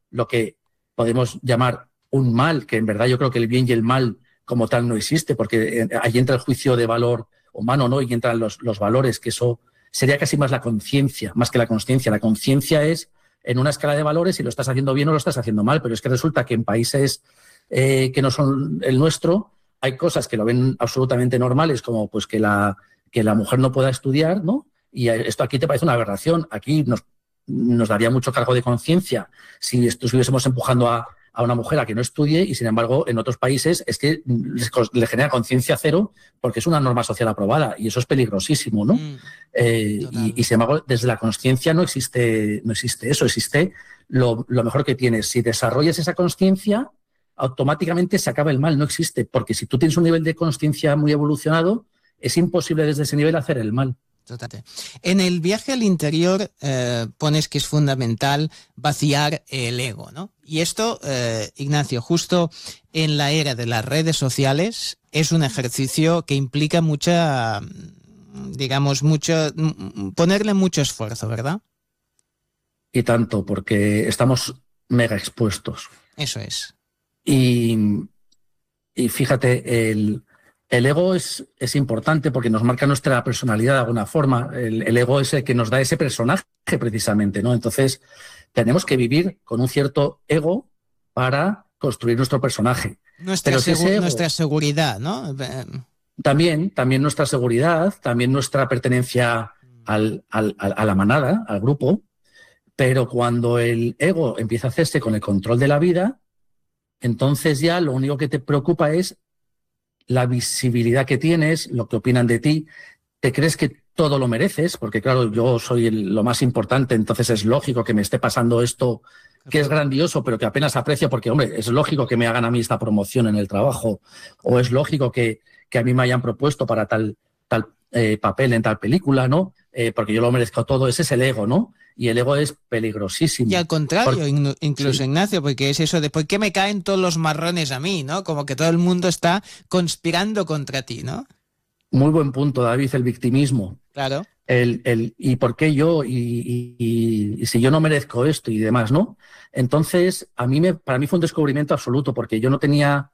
lo que podemos llamar un mal, que en verdad yo creo que el bien y el mal como tal no existe, porque ahí entra el juicio de valor humano, ¿no? Y entran los valores, que eso sería casi más la conciencia, más que la consciencia. La conciencia es en una escala de valores si lo estás haciendo bien o lo estás haciendo mal, pero es que resulta que en países que no son el nuestro hay cosas que lo ven absolutamente normales, como pues que la mujer no pueda estudiar, ¿no? Y esto aquí te parece una aberración. Aquí nos daría mucho cargo de conciencia si estuviésemos empujando a una mujer a que no estudie, y sin embargo en otros países es que le genera conciencia cero porque es una norma social aprobada, y eso es peligrosísimo, ¿no? Y sin embargo desde la conciencia no existe eso, existe lo mejor que tienes. Si desarrollas esa conciencia, automáticamente se acaba el mal, no existe, porque si tú tienes un nivel de conciencia muy evolucionado, es imposible desde ese nivel hacer el mal. Totalmente. En el viaje al interior pones que es fundamental vaciar el ego, ¿no? Y esto, Ignacio, justo en la era de las redes sociales, es un ejercicio que implica ponerle mucho esfuerzo, ¿verdad? Y tanto, porque estamos mega expuestos. Eso es. Y fíjate, el ego es importante porque nos marca nuestra personalidad de alguna forma. El ego es el que nos da ese personaje precisamente, ¿no? Entonces, tenemos que vivir con un cierto ego para construir nuestro personaje. Nuestra seguridad, ¿no? También nuestra seguridad, también nuestra pertenencia a la manada, al grupo. Pero cuando el ego empieza a hacerse con el control de la vida, entonces ya lo único que te preocupa es la visibilidad que tienes, lo que opinan de ti. Te crees que todo lo mereces, porque claro, yo soy lo más importante, entonces es lógico que me esté pasando esto, que es grandioso, pero que apenas aprecio, porque, hombre, es lógico que me hagan a mí esta promoción en el trabajo, o es lógico que a mí me hayan propuesto para tal papel en tal película, ¿no? Porque yo lo merezco todo. Ese es el ego, ¿no? Y el ego es peligrosísimo. Y al contrario, incluso, sí. Ignacio, porque es eso de ¿por qué me caen todos los marrones a mí, ¿no? Como que todo el mundo está conspirando contra ti, ¿no? Muy buen punto, David, el victimismo. Claro. ¿Y por qué yo? Y si yo no merezco esto y demás, ¿no? Entonces, para mí fue un descubrimiento absoluto, porque yo no tenía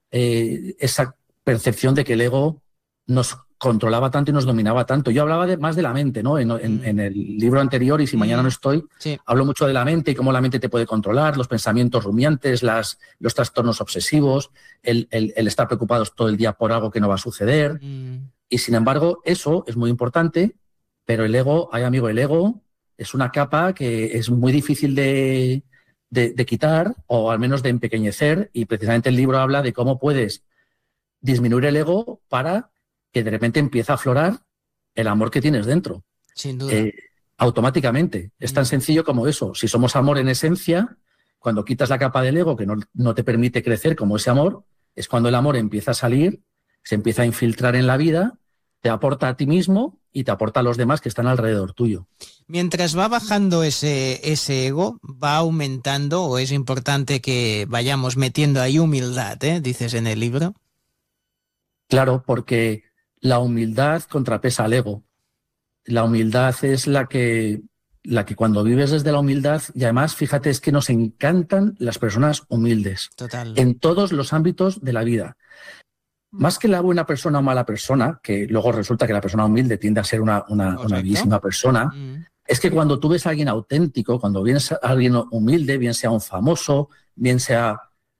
esa percepción de que el ego nos controlaba tanto y nos dominaba tanto. Yo hablaba más de la mente, ¿no? En el libro anterior, y si mañana no estoy, sí, hablo mucho de la mente y cómo la mente te puede controlar, los pensamientos rumiantes, los trastornos obsesivos, el estar preocupados todo el día por algo que no va a suceder. Y sin embargo, eso es muy importante, pero el ego, el ego es una capa que es muy difícil de quitar, o al menos de empequeñecer, y precisamente el libro habla de cómo puedes disminuir el ego para que de repente empieza a aflorar el amor que tienes dentro. Sin duda. Automáticamente. Es tan sencillo como eso. Si somos amor en esencia, cuando quitas la capa del ego que no te permite crecer como ese amor, es cuando el amor empieza a salir, se empieza a infiltrar en la vida, te aporta a ti mismo y te aporta a los demás que están alrededor tuyo. Mientras va bajando ese ego, va aumentando, o es importante que vayamos metiendo ahí humildad, dices en el libro. Claro, porque la humildad contrapesa al ego. La humildad es la que cuando vives desde la humildad, y además, fíjate, es que nos encantan las personas humildes. Total. En todos los ámbitos de la vida. Más que la buena persona o mala persona, que luego resulta que la persona humilde tiende a ser una bellísima persona, es que cuando tú ves a alguien auténtico, cuando vienes a alguien humilde, bien sea un famoso, bien sea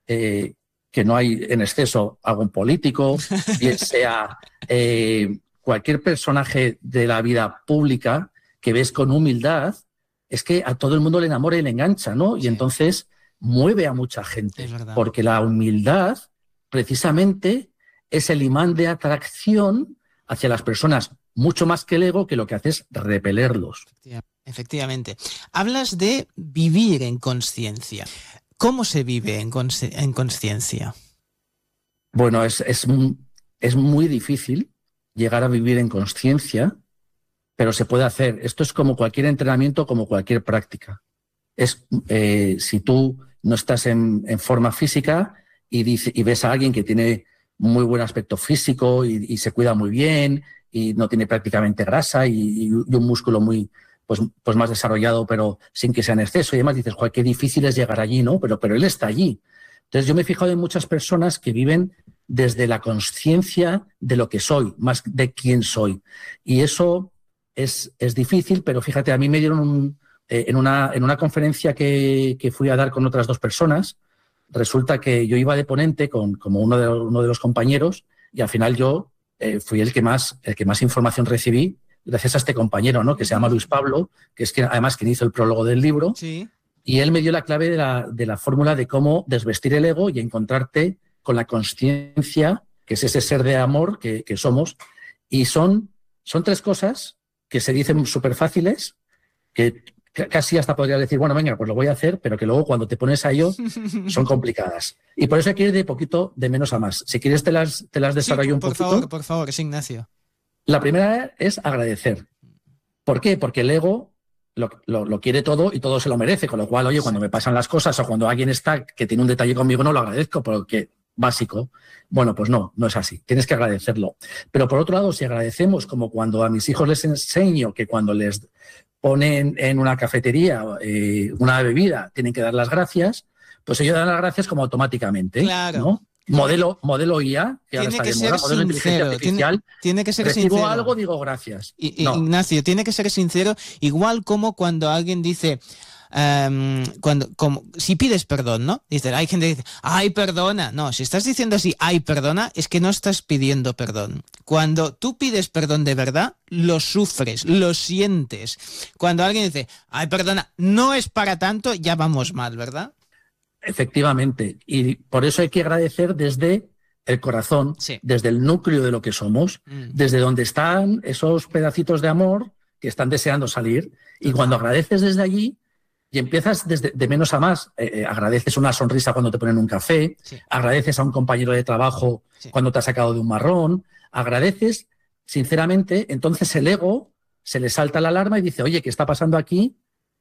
que no hay en exceso algún político, bien sea cualquier personaje de la vida pública que ves con humildad, es que a todo el mundo le enamora y le engancha, ¿no? Y entonces mueve a mucha gente, porque la humildad precisamente es el imán de atracción hacia las personas, mucho más que el ego, que lo que hace es repelerlos. Efectivamente. Hablas de vivir en consciencia. ¿Cómo se vive en consciencia? Bueno, es muy difícil llegar a vivir en consciencia, pero se puede hacer. Esto es como cualquier entrenamiento, como cualquier práctica. Si tú no estás en forma física y ves a alguien que tiene muy buen aspecto físico y se cuida muy bien y no tiene prácticamente grasa y un músculo muy, pues más desarrollado, pero sin que sea en exceso. Y además dices, joder, qué difícil es llegar allí, ¿no? Pero él está allí. Entonces yo me he fijado en muchas personas que viven desde la consciencia de lo que soy, más de quién soy. Y eso es difícil, pero fíjate, a mí me dieron en una conferencia que fui a dar con otras 2 personas, resulta que yo iba de ponente como uno de los compañeros, y al final yo fui el que más información recibí gracias a este compañero, ¿no? Que se llama Luis Pablo, que es además quien hizo el prólogo del libro. Sí. Y él me dio la clave de la fórmula de cómo desvestir el ego y encontrarte con la consciencia, que es ese ser de amor que somos. Y son 3 cosas que se dicen súper fáciles, que casi hasta podría decir, bueno, venga, pues lo voy a hacer, pero que luego cuando te pones a ello son complicadas. Y por eso hay que ir de menos a más. Si quieres te las desarrollo un poquito. Por favor, es Ignacio. La primera es agradecer. ¿Por qué? Porque el ego lo quiere todo y todo se lo merece, con lo cual, oye, cuando me pasan las cosas o cuando alguien está que tiene un detalle conmigo, no lo agradezco, porque básico. Bueno, pues no es así, tienes que agradecerlo. Pero por otro lado, si agradecemos, como cuando a mis hijos les enseño que cuando les ponen en una cafetería una bebida, tienen que dar las gracias, pues ellos dan las gracias como automáticamente, claro, ¿no? Modelo IA, que ahora está de moda, modelo de inteligencia artificial. Tiene que ser recibo sincero. Algo, digo gracias. No. Ignacio, tiene que ser sincero, igual como cuando alguien dice, si pides perdón, ¿no? Hay gente que dice, ay, perdona. No, si estás diciendo así, ay, perdona, es que no estás pidiendo perdón. Cuando tú pides perdón de verdad, lo sufres, lo sientes. Cuando alguien dice, ay, perdona, no es para tanto, ya vamos mal, ¿verdad? Efectivamente, y por eso hay que agradecer desde el corazón, sí, desde el núcleo de lo que somos, desde donde están esos pedacitos de amor que están deseando salir. Y cuando agradeces desde allí y empiezas de menos a más, agradeces una sonrisa cuando te ponen un café, sí, agradeces a un compañero de trabajo cuando te ha sacado de un marrón, agradeces sinceramente, entonces el ego se le salta la alarma y dice, oye, ¿qué está pasando aquí?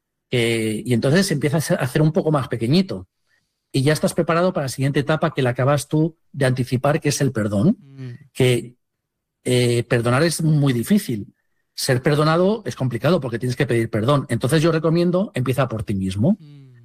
Y entonces empiezas a hacer un poco más pequeñito. Y ya estás preparado para la siguiente etapa que la acabas tú de anticipar, que es el perdón. Que perdonar es muy difícil. Ser perdonado es complicado porque tienes que pedir perdón. Entonces yo recomiendo, empieza por ti mismo.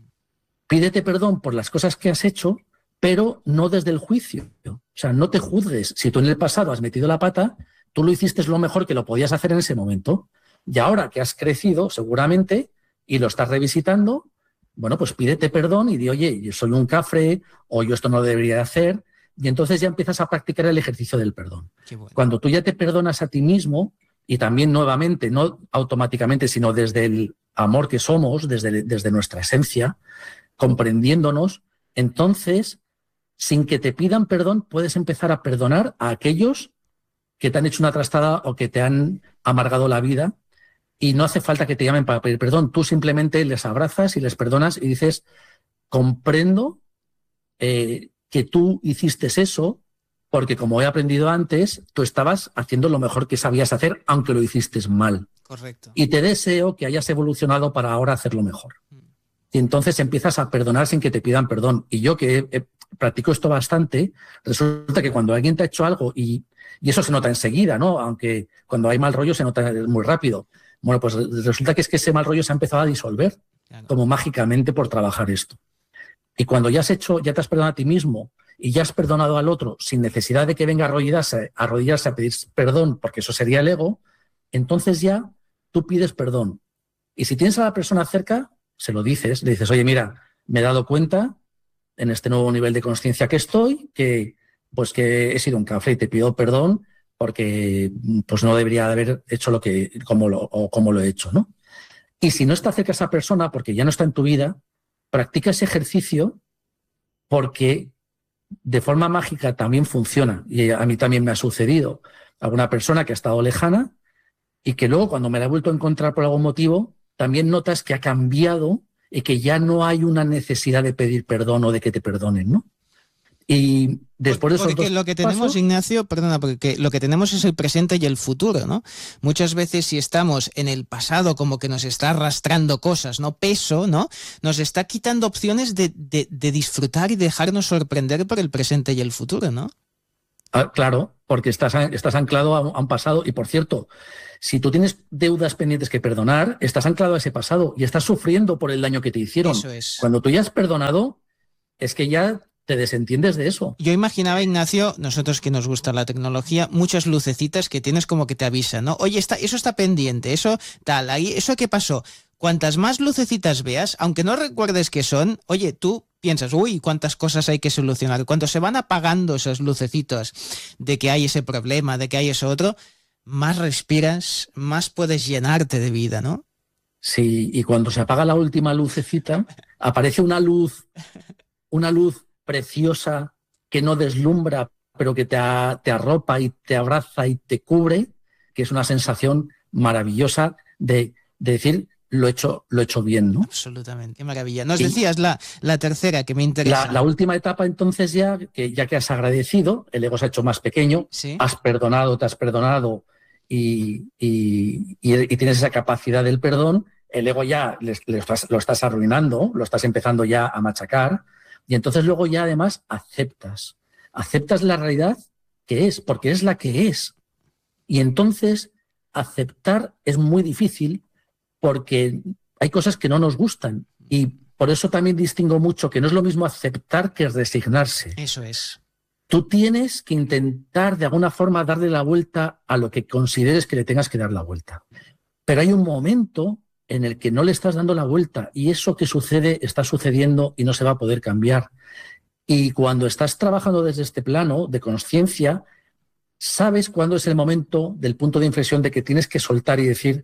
Pídete perdón por las cosas que has hecho, pero no desde el juicio. O sea, no te juzgues. Si tú en el pasado has metido la pata, tú lo hiciste lo mejor que lo podías hacer en ese momento. Y ahora que has crecido, seguramente, y lo estás revisitando, bueno, pues pídete perdón y di, oye, yo soy un cafre o yo esto no lo debería hacer. Y entonces ya empiezas a practicar el ejercicio del perdón. Bueno. Cuando tú ya te perdonas a ti mismo y también nuevamente, no automáticamente, sino desde el amor que somos, desde nuestra esencia, comprendiéndonos, entonces, sin que te pidan perdón, puedes empezar a perdonar a aquellos que te han hecho una trastada o que te han amargado la vida. Y no hace falta que te llamen para pedir perdón. Tú simplemente les abrazas y les perdonas y dices, comprendo que tú hiciste eso porque, como he aprendido antes, tú estabas haciendo lo mejor que sabías hacer, aunque lo hiciste mal. Correcto. Y te deseo que hayas evolucionado para ahora hacerlo mejor. Y entonces empiezas a perdonar sin que te pidan perdón. Y yo que practico esto bastante, resulta que cuando alguien te ha hecho algo, y eso se nota enseguida, ¿no? Aunque cuando hay mal rollo se nota muy rápido. Bueno, pues resulta que es que ese mal rollo se ha empezado a disolver, como mágicamente por trabajar esto. Y cuando ya te has perdonado a ti mismo y ya has perdonado al otro sin necesidad de que venga a arrodillarse a pedir perdón, porque eso sería el ego, entonces ya tú pides perdón. Y si tienes a la persona cerca, se lo dices, le dices, oye, mira, me he dado cuenta en este nuevo nivel de conciencia que estoy, que he sido un cafre y te pido perdón porque pues no debería haber hecho como lo he hecho, ¿no? Y si no está cerca esa persona, porque ya no está en tu vida, practica ese ejercicio porque de forma mágica también funciona. Y a mí también me ha sucedido. Alguna persona que ha estado lejana y que luego cuando me la he vuelto a encontrar por algún motivo, también notas que ha cambiado y que ya no hay una necesidad de pedir perdón o de que te perdonen, ¿no? Y después de esos porque lo que tenemos, pasos, Ignacio, perdona, porque lo que tenemos es el presente y el futuro, ¿no? Muchas veces si estamos en el pasado como que nos está arrastrando cosas, ¿no? Peso, ¿no? Nos está quitando opciones de disfrutar y dejarnos sorprender por el presente y el futuro, ¿no? Claro, porque estás anclado a un pasado. Y, por cierto, si tú tienes deudas pendientes que perdonar, estás anclado a ese pasado y estás sufriendo por el daño que te hicieron. Eso es. Cuando tú ya has perdonado, es que ya te desentiendes de eso. Yo imaginaba, Ignacio, nosotros que nos gusta la tecnología, muchas lucecitas que tienes como que te avisan, ¿no? Oye, eso está pendiente, eso tal, ahí, ¿eso qué pasó? Cuantas más lucecitas veas, aunque no recuerdes qué son, oye, tú piensas, uy, cuántas cosas hay que solucionar. Cuando se van apagando esas lucecitas de que hay ese problema, de que hay eso otro, más respiras, más puedes llenarte de vida, ¿no? Sí, y cuando se apaga la última lucecita, aparece una luz preciosa que no deslumbra, pero que te arropa y te abraza y te cubre, que es una sensación maravillosa de decir, lo he hecho bien, ¿no? Absolutamente, qué maravilla. Nos decías la tercera que me interesa. La última etapa, entonces, ya que has agradecido, el ego se ha hecho más pequeño, ¿sí? Te has perdonado y tienes esa capacidad del perdón, el ego ya lo estás arruinando, lo estás empezando ya a machacar, y entonces luego ya además aceptas la realidad que es, porque es la que es. Y entonces aceptar es muy difícil porque hay cosas que no nos gustan, y por eso también distingo mucho que no es lo mismo aceptar que resignarse. Eso es. Tú tienes que intentar de alguna forma darle la vuelta a lo que consideres que le tengas que dar la vuelta. Pero hay un momento en el que no le estás dando la vuelta y eso que sucede está sucediendo y no se va a poder cambiar. Y cuando estás trabajando desde este plano de consciencia, sabes cuándo es el momento del punto de inflexión de que tienes que soltar y decir,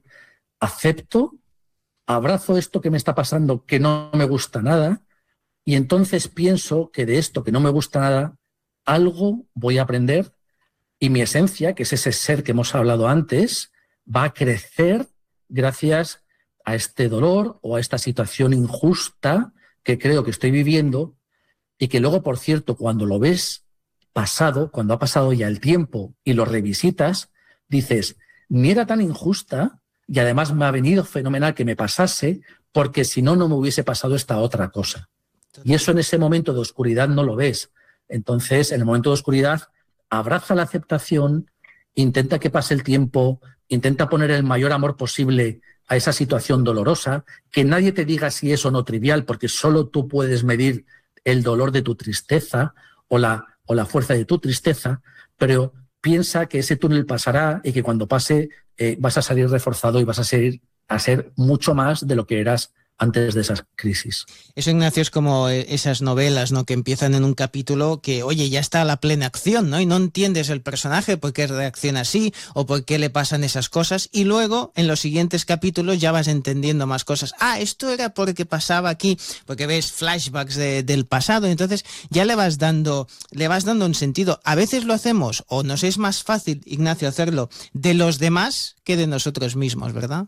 acepto, abrazo esto que me está pasando que no me gusta nada, y entonces pienso que de esto que no me gusta nada, algo voy a aprender y mi esencia, que es ese ser que hemos hablado antes, va a crecer gracias a este dolor o a esta situación injusta que creo que estoy viviendo, y que luego, por cierto, cuando lo ves pasado, cuando ha pasado ya el tiempo y lo revisitas, dices, ni era tan injusta y además me ha venido fenomenal que me pasase, porque si no, no me hubiese pasado esta otra cosa. Y eso en ese momento de oscuridad no lo ves. Entonces, en el momento de oscuridad, abraza la aceptación, intenta que pase el tiempo, intenta poner el mayor amor posible a esa situación dolorosa, que nadie te diga si es o no trivial, porque solo tú puedes medir el dolor de tu tristeza o la fuerza de tu tristeza, pero piensa que ese túnel pasará y que cuando pase vas a salir reforzado y vas a ser mucho más de lo que eras antes de esas crisis. Eso, Ignacio, es como esas novelas, ¿no?, que empiezan en un capítulo que, oye, ya está a la plena acción, ¿no? Y no entiendes el personaje, por qué reacciona así o por qué le pasan esas cosas, y luego en los siguientes capítulos ya vas entendiendo más cosas. Ah, esto era porque pasaba aquí, porque ves flashbacks del pasado, entonces ya le vas dando un sentido. A veces lo hacemos, o nos es más fácil, Ignacio, hacerlo de los demás que de nosotros mismos, ¿verdad?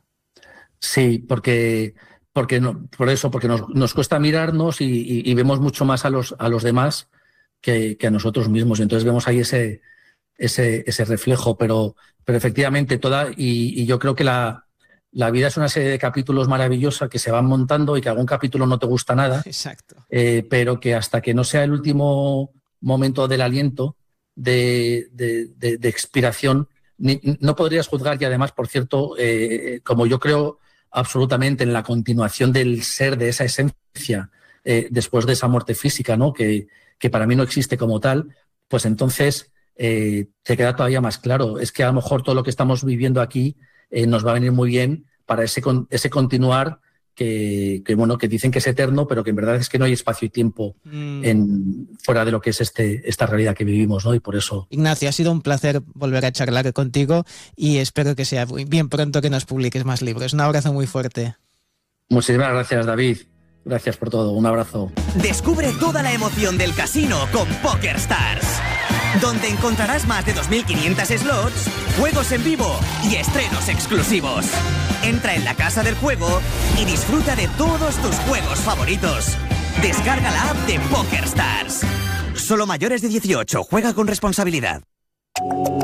Sí, porque nos cuesta mirarnos y vemos mucho más a los demás que a nosotros mismos. Y entonces vemos ahí ese reflejo, pero efectivamente y yo creo que la vida es una serie de capítulos maravillosa que se van montando y que algún capítulo no te gusta nada. Exacto. Pero que hasta que no sea el último momento del aliento de expiración, no podrías juzgar. Y además, por cierto, como yo creo absolutamente en la continuación del ser, de esa esencia, después de esa muerte física, ¿no?, que para mí no existe como tal, pues entonces te queda todavía más claro. Es que a lo mejor todo lo que estamos viviendo aquí nos va a venir muy bien para ese continuar que dicen que es eterno, pero que en verdad es que no hay espacio y tiempo fuera de lo que es esta realidad que vivimos, ¿no? Y por eso... Ignacio, ha sido un placer volver a charlar contigo y espero que sea bien pronto que nos publiques más libros. Un abrazo muy fuerte. Muchísimas gracias, David. Gracias por todo. Un abrazo. Descubre toda la emoción del casino con PokerStars, donde encontrarás más de 2.500 slots, juegos en vivo y estrenos exclusivos. Entra en la casa del juego y disfruta de todos tus juegos favoritos. Descarga la app de PokerStars. Solo mayores de 18. Juega con responsabilidad.